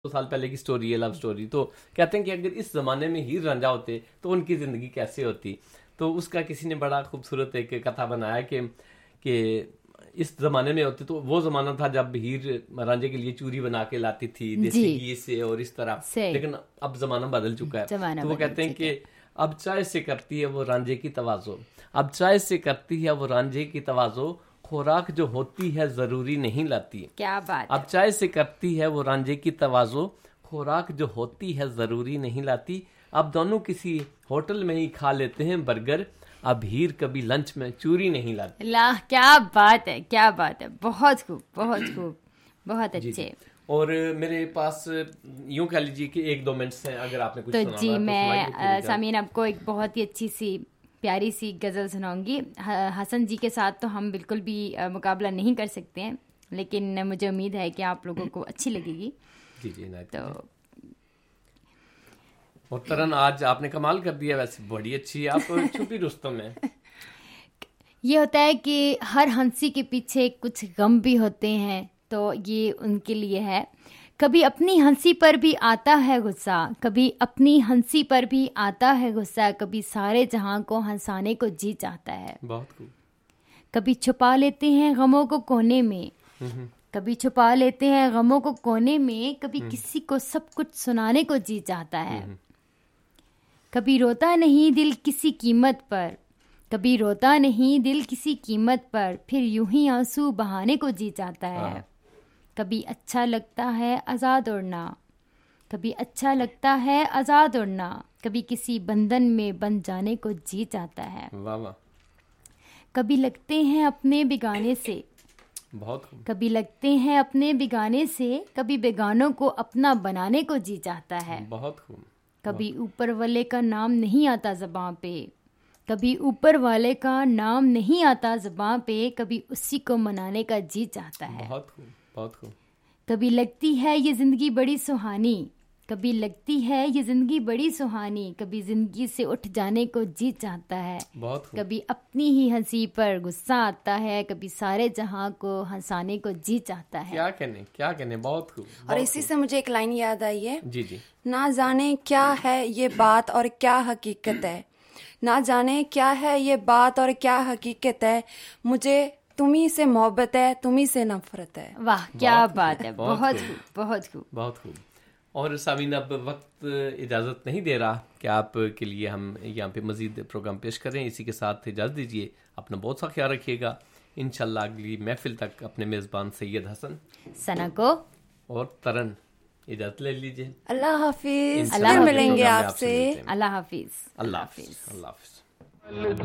साल पहले की स्टोरी है, लव स्टोरी। तो कहते हैं कि अगर इस जमाने में हीर रांझा होते तो उनकी जिंदगी कैसे होती। तो उसका किसी ने बड़ा खूबसूरत एक कथा बनाया कि इस जमाने में होते तो वो जमाना था जब हीर रांझे के लिए चूरी बना के लाती थी देसी घी से और इस तरह, लेकिन अब जमाना बदल चुका है। तो वो कहते हैं कि अब चाय से करती है वो रांझे की तवाज़ो, अब चाय से करती है वो रांझे की तवाज़ो, खुराक जो होती है जरूरी नहीं लाती। क्या बात। अब चाय से करती है वो रांझे की तवाज़ो, खुराक जो होती है जरूरी नहीं लाती। अब दोनों किसी होटल में ही खा लेते हैं बर्गर, अब हीर कभी लंच में चूरी नहीं लाती। ला, क्या बात है, क्या बात है। बहुत खूब, बहुत खूब, बहुत अच्छे। और मेरे पास यूं कह लीजिए कि 1-2 मिनट्स हैं, अगर आपने कुछ सुनाना है जी तो मैं सामीन आपको एक बहुत ही अच्छी सी प्यारी सी गज़ल सुनाऊंगी। हसन जी के साथ तो हम बिल्कुल भी मुकाबला नहीं कर सकते हैं, लेकिन मुझे उम्मीद है कि आप लोगों को अच्छी लगेगी। जी जी। तो और तरन आज आपने कमाल कर दिया, वैसे बड़ी अच्छी आप छुपी रुस्तम है। ये होता है कि हर हंसी के पीछे कुछ गम भी होते हैं, तो ये उनके लिए है। कभी अपनी हंसी पर भी आता है गुस्सा, कभी अपनी हंसी पर भी आता है गुस्सा, कभी सारे जहां को हंसाने को जी चाहता है। बहुत खूब। कभी छुपा लेते हैं गमों को कोने में, कभी छुपा लेते हैं गमों को कोने में, कभी किसी को सब कुछ सुनाने को जी चाहता है। कभी रोता नहीं दिल किसी कीमत पर, कभी रोता नहीं दिल किसी कीमत पर, फिर यूं ही आंसू बहाने को जी चाहता है। कभी अच्छा लगता है आज़ाद उड़ना, कभी अच्छा लगता है आज़ाद उड़ना, कभी किसी बंधन में बंध जाने को जी चाहता है। वाह वाह। कभी लगते हैं अपने बेगाने से, बहुत खूब। कभी लगते हैं अपने बेगाने से, कभी बेगानों को अपना बनाने को जी चाहता है। बहुत खूब। कभी ऊपर वाले का नाम नहीं आता ज़बां पे, कभी ऊपर वाले का नाम नहीं आता ज़बां पे, कभी उसी को मनाने का जी चाहता है। बहुत खूब, बहुत खूब। कभी लगती है ये ज़िंदगी बड़ी सुहानी, कभी लगती है ये ज़िंदगी बड़ी सुहानी, कभी ज़िंदगी से उठ जाने को जी चाहता है। बहुत खूब। कभी अपनी ही हंसी पर गुस्सा आता है, कभी सारे जहां को हंसाने को जी चाहता है। क्या कहने, क्या कहने। बहुत खूब। और इसी से मुझे एक लाइन याद आई है। जी जी। ना जाने क्या है ये बात और क्या हकीकत है, ना जाने क्या है ये बात और क्या हकीकत है, मुझे तुम्ही से मोहब्बत है, तुम्ही से नफरत है। वाह क्या बात है। बहुत खूब, बहुत खूब, बहुत खूब। और सामीन अब वक्त इजाज़त नहीं दे रहा कि आपके लिए हम यहाँ पे मज़ीद प्रोग्राम पेश करें। इसी के साथ इजाज़त दीजिए। अपना बहुत सा ख्याल रखिएगा। इंशाल्लाह अगली महफिल तक अपने मेज़बान सैयद हसन, सना को और तरन इजाज़त ले लीजिए। अल्लाह हाफिज। फिर मिलेंगे आपसे। अल्लाह हाफिज। अल्लाह हाफिज। अल्लाह हाफिज।